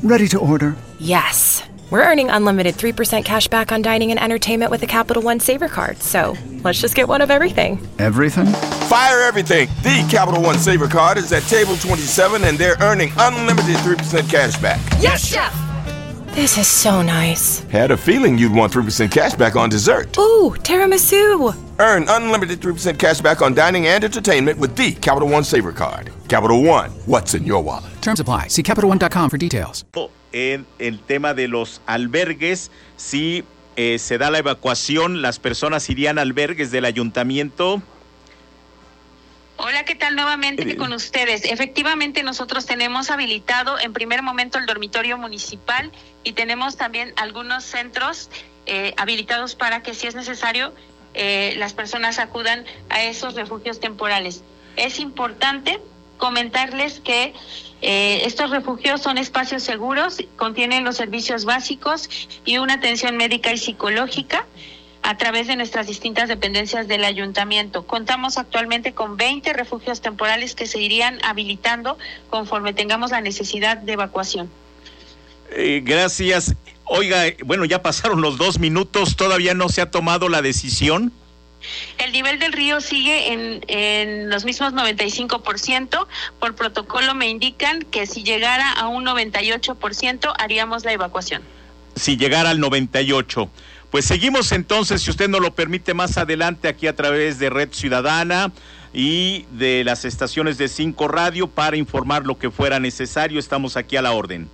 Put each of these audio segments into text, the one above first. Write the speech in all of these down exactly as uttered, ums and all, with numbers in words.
Ready to order. Yes. We're earning unlimited three percent cash back on dining and entertainment with the Capital One Saver Card, so let's just get one of everything. Everything? Fire everything! The Capital One Saver Card is at table twenty-seven and they're earning unlimited three percent cash back. Yes, Chef! This is so nice. Had a feeling you'd want three percent cash back on dessert. Ooh, tiramisu! Earn unlimited three percent cash back on dining and entertainment with the Capital One Saver Card. Capital One, what's in your wallet? Terms apply. See Capital One dot com for details. En el tema de los albergues, si eh, se da la evacuación, las personas irían a albergues del ayuntamiento. Hola, ¿qué tal? Nuevamente con ustedes. Efectivamente, nosotros tenemos habilitado en primer momento el dormitorio municipal y tenemos también algunos centros eh, habilitados para que, si es necesario, eh, las personas acudan a esos refugios temporales. Es importante comentarles que eh, estos refugios son espacios seguros, contienen los servicios básicos y una atención médica y psicológica a través de nuestras distintas dependencias del ayuntamiento. Contamos actualmente con veinte refugios temporales que se irían habilitando conforme tengamos la necesidad de evacuación. Eh, gracias. Oiga, bueno, ya pasaron los dos minutos, ¿todavía no se ha tomado la decisión? El nivel del río sigue en, en los mismos noventa y cinco por ciento. Por protocolo me indican que si llegara a un noventa y ocho por ciento haríamos la evacuación. Si llegara al noventa y ocho por ciento. Pues seguimos entonces, si usted nos lo permite, más adelante aquí a través de Red Ciudadana y de las estaciones de Cinco Radio para informar lo que fuera necesario. Estamos aquí a la orden.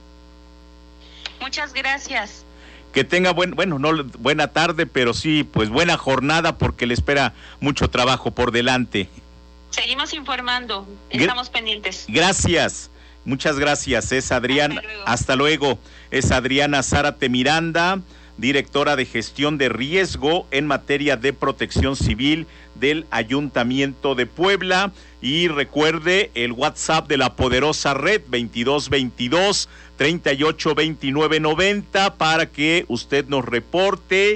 Muchas gracias. Que tenga buen, bueno, no buena tarde, pero sí, pues buena jornada porque le espera mucho trabajo por delante. Seguimos informando, estamos Gra- pendientes. Gracias, muchas gracias. Es Adriana, hasta luego. hasta luego. Es Adriana Zárate Miranda, directora de gestión de riesgo en materia de protección civil del Ayuntamiento de Puebla. Y recuerde el WhatsApp de la poderosa red veintidós veintidós treinta y ocho veintinueve noventa para que usted nos reporte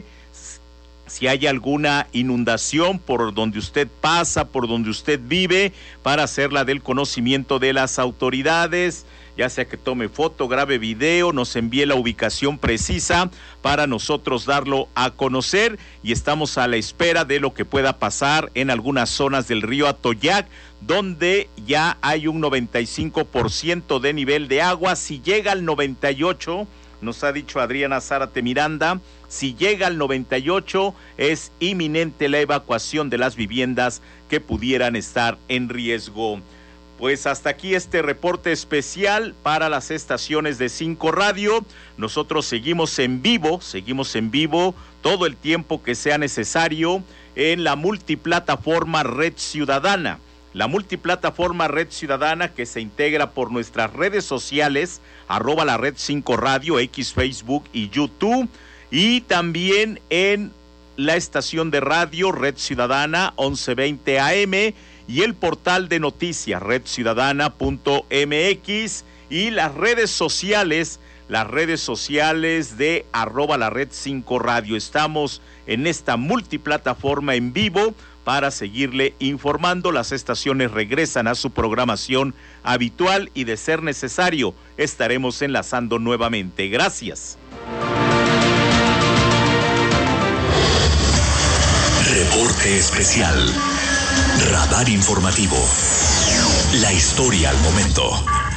si hay alguna inundación por donde usted pasa, por donde usted vive, para hacerla del conocimiento de las autoridades, ya sea que tome foto, grabe video, nos envíe la ubicación precisa para nosotros darlo a conocer, y estamos a la espera de lo que pueda pasar en algunas zonas del río Atoyac, donde ya hay un noventa y cinco por ciento de nivel de agua. Si llega al noventa y ocho, nos ha dicho Adriana Zárate Miranda, si llega al noventa y ocho es inminente la evacuación de las viviendas que pudieran estar en riesgo. Pues hasta aquí este reporte especial para las estaciones de Cinco Radio. Nosotros seguimos en vivo, seguimos en vivo todo el tiempo que sea necesario en la multiplataforma Red Ciudadana. La multiplataforma Red Ciudadana que se integra por nuestras redes sociales, arroba la Red Cinco Radio, X, Facebook y YouTube, y también en la estación de radio Red Ciudadana once veinte A M y el portal de noticias red ciudadana punto m x y las redes sociales, las redes sociales de arroba la Red Cinco Radio. Estamos en esta multiplataforma en vivo para seguirle informando. Las estaciones regresan a su programación habitual y, de ser necesario, estaremos enlazando nuevamente. Gracias. Reporte especial. Radar informativo. La historia al momento.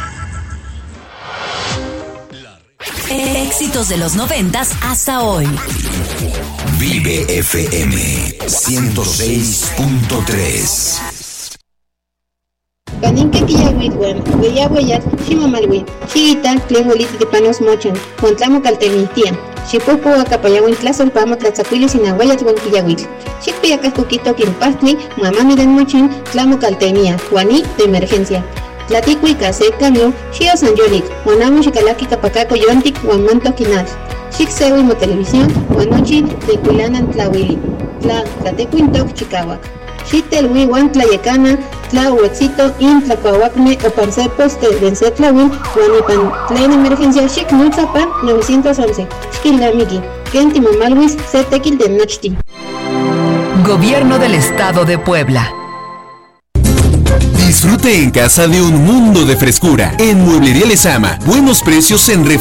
Éxitos de los noventas hasta hoy. Vive F M ciento seis punto tres. Paninque quillagüitwan, hueyagüeyat, ximamalwi, chigital, tlehueliti de panos mochan, contlamo caltemitia, xipopo acapayagüin tlasolpamo tlatzacuilo sinahuayatwan quillagüitl, xicpiacas coquito quilpastli, mamami den mochin, tlamo caltemia, juaní de emergencia. Tlaticui case cambio, xio sanyolik, juanamo xicalaki capacaco yontic, huamanto quinal, xicsehui mo televisión, huanochi de cuilanan tlawili, tla, tlatecuintoc chicahuac. Xitel wan tlayecana, tla huetzito in tlacuahuacme o parcepos de vencer tlawin, huanipan tlen emergencia xic nulzapan novecientos once, xquilamiki, kentimo malwis se tequil de nochti. Gobierno del Estado de Puebla. Disfrute en casa de un mundo de frescura. En Mueblería Lezama, buenos precios en